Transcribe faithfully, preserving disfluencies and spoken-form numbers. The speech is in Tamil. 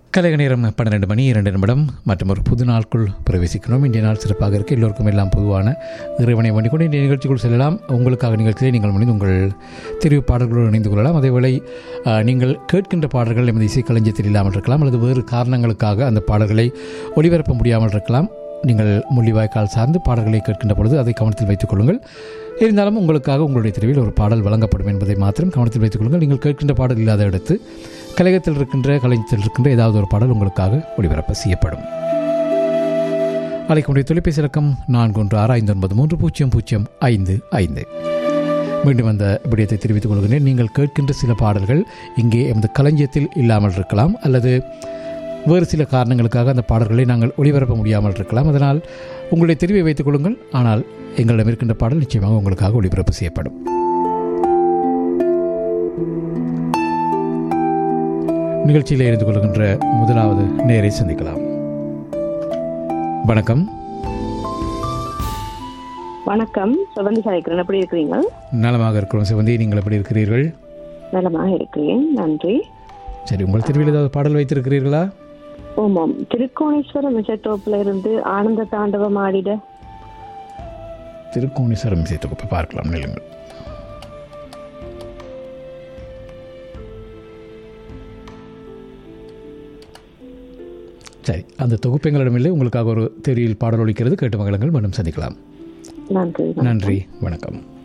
கலைக நேரம் பன்னிரெண்டு மணி இரண்டு நிமிடம் மற்றும் ஒரு புது நாளுக்குள் பிரவேசிக்கிறோம். இன்றைய நாள் சிறப்பாக இருக்க எல்லோருக்கும் எல்லாம் பொதுவான இறைவனை வேண்டிக் கொண்டு இன்றைய நிகழ்ச்சிக்குள் செல்லலாம். உங்களுக்காக நிகழ்ச்சியை நீங்கள் முடிந்து உங்கள் தெரிவு பாடல்களோடு இணைந்து கொள்ளலாம். அதேவேளை நீங்கள் கேட்கின்ற பாடல்கள் எமது இசைக்களஞ்சியத்தில் இல்லாமல் இருக்கலாம், அல்லது வேறு காரணங்களுக்காக அந்த பாடல்களை ஒளிபரப்ப முடியாமல் இருக்கலாம். நீங்கள் முள்ளிவாய்க்கால் சார்ந்து பாடல்களை கேட்கின்ற பொழுது அதை கவனத்தில் வைத்துக் கொள்ளுங்கள். இருந்தாலும் உங்களுக்காக உங்களுடைய தெரிவில் ஒரு பாடல் வழங்கப்படும் என்பதை மாத்திரம் கவனத்தில் வைத்துக் கொள்ளுங்கள். நீங்கள் கேட்கின்ற பாடல் இல்லாத இடத்து கலையத்தில் இருக்கின்ற கலைஞத்தில் இருக்கின்ற ஏதாவது ஒரு பாடல் உங்களுக்காக ஒளிபரப்பு செய்யப்படும். அழைக்கக்கூடிய தொலைபேசி இலக்கம் நான்கு ஒன்று ஆறு ஐந்து ஒன்பது மூன்று பூஜ்ஜியம் பூஜ்ஜியம் ஐந்து ஐந்து. மீண்டும் அந்த விடயத்தை தெரிவித்துக் கொள்கிறேன். நீங்கள் கேட்கின்ற சில பாடல்கள் இங்கே எமது களஞ்சியத்தில் இல்லாமல் இருக்கலாம், அல்லது வேறு சில காரணங்களுக்காக அந்த பாடல்களை நாங்கள் ஒளிபரப்ப முடியாமல் இருக்கலாம். அதனால் உங்களுடைய தெரிவை வைத்துக் கொள்ளுங்கள். ஆனால் எங்களிடம் இருக்கின்ற பாடல் நிச்சயமாக உங்களுக்காக ஒளிபரப்பு செய்யப்படும். நிகழ்ச்சியில் இருந்து கொள்கின்ற முதலாவது நேரை சந்திக்கலாம். வணக்கம். வணக்கம், சிவந்தி சாய்க்கிறேன். எப்படி இருக்கிறீங்க? நலமாக இருக்கிறோம் சிவந்தி, நீங்கள் எப்படி இருக்கிறீர்கள்? நலமாக இருக்கிறேன், நன்றி. சரி, உங்கள் தெருவில் ஏதாவது பாடல் வைத்திருக்கிறீர்களா? ஓமாம், திருக்கோணேஸ்வரம் இசைத்தொகுப்புல இருந்து ஆனந்த தாண்டவம் ஆடிட. திருக்கோணேஸ்வரம் இசைத்தொகுப்பை பார்க்கலாம். நிலுங்கள். சரி, அந்த தொகுப்பெங்களிடமில்லை, உங்களுக்காக ஒரு தெருவில் பாடல் ஒலிக்கிறது, கேட்டு மகிழுங்கள். மீண்டும் சந்திக்கலாம். நன்றி. நன்றி, வணக்கம்.